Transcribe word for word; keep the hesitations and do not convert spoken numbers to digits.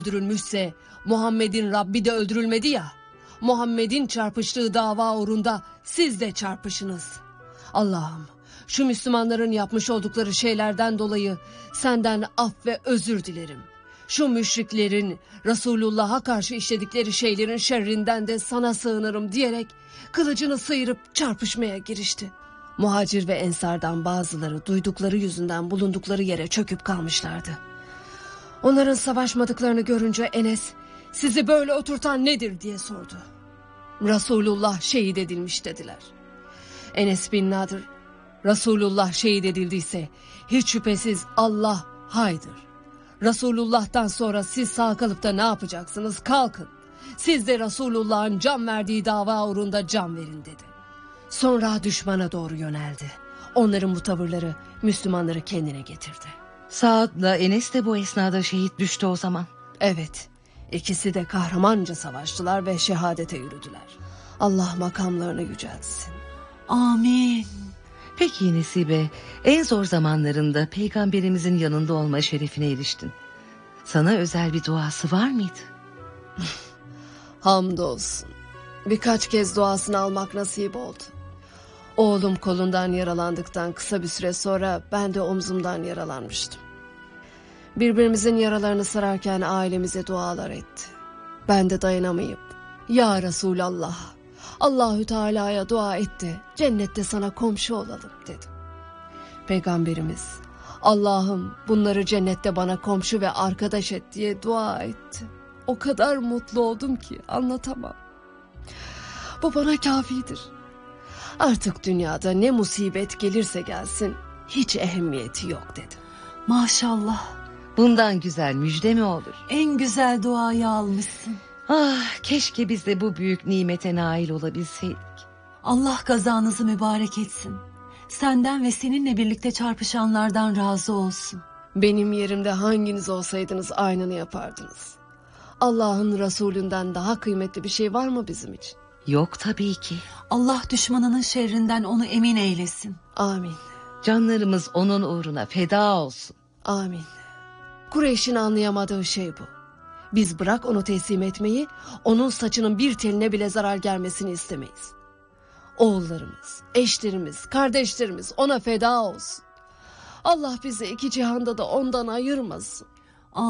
öldürülmüşse Muhammed'in Rabbi de öldürülmedi ya. Muhammed'in çarpıştığı dava uğrunda siz de çarpışınız. Allah'ım, şu Müslümanların yapmış oldukları şeylerden dolayı senden af ve özür dilerim. Şu müşriklerin Resulullah'a karşı işledikleri şeylerin şerrinden de sana sığınırım diyerek kılıcını sıyırıp çarpışmaya girişti. Muhacir ve ensardan bazıları duydukları yüzünden bulundukları yere çöküp kalmışlardı. Onların savaşmadıklarını görünce Enes, sizi böyle oturtan nedir diye sordu. Resulullah şehit edilmiş dediler. Enes bin Nadir, Resulullah şehit edildiyse hiç şüphesiz Allah haydır. Resulullah'tan sonra siz sağ kalıp da ne yapacaksınız? Kalkın. Siz de Resulullah'ın can verdiği dava uğrunda can verin dedi. Sonra düşmana doğru yöneldi. Onların bu tavırları Müslümanları kendine getirdi. Saad'la Enes de bu esnada şehit düştü o zaman. Evet, ikisi de kahramanca savaştılar ve şehadete yürüdüler. Allah makamlarını yüceltsin. Amin. Peki Nesibe, en zor zamanlarında peygamberimizin yanında olma şerefine eriştin. Sana özel bir duası var mıydı? Hamdolsun. Birkaç kez duasını almak nasip oldu. Oğlum kolundan yaralandıktan kısa bir süre sonra ben de omzumdan yaralanmıştım. Birbirimizin yaralarını sararken ailemize dualar etti. Ben de dayanamayıp ya Resulallah, Allahü Teala'ya dua etti, cennette sana komşu olalım dedim. Peygamberimiz Allah'ım bunları cennette bana komşu ve arkadaş et diye dua etti. O kadar mutlu oldum ki anlatamam. Bu bana kafidir. Artık dünyada ne musibet gelirse gelsin hiç ehemmiyeti yok dedim. Maşallah. Bundan güzel müjde mi olur? En güzel duayı almışsın. Ah, keşke biz de bu büyük nimete nail olabilseydik. Allah kazanızı mübarek etsin. Senden ve seninle birlikte çarpışanlardan razı olsun. Benim yerimde hanginiz olsaydınız aynını yapardınız. Allah'ın Resulünden daha kıymetli bir şey var mı bizim için? Yok tabii ki. Allah düşmanının şerrinden onu emin eylesin. Amin. Canlarımız onun uğruna feda olsun. Amin. Kureyş'in anlayamadığı şey bu. Biz bırak onu teslim etmeyi, onun saçının bir teline bile zarar gelmesini istemeyiz. Oğullarımız, eşlerimiz, kardeşlerimiz ona feda olsun. Allah bizi iki cihanda da ondan ayırmasın.